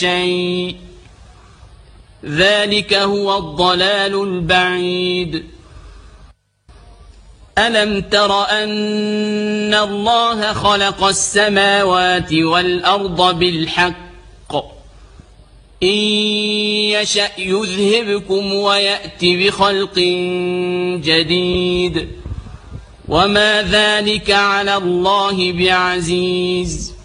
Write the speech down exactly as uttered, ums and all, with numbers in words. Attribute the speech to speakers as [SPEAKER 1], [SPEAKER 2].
[SPEAKER 1] شيء ذلك هو الضلال البعيد. ألم تر أن الله خلق السماوات والأرض بالحق إن يشأ يذهبكم ويأت بخلق جديد وما ذلك على الله بعزيز.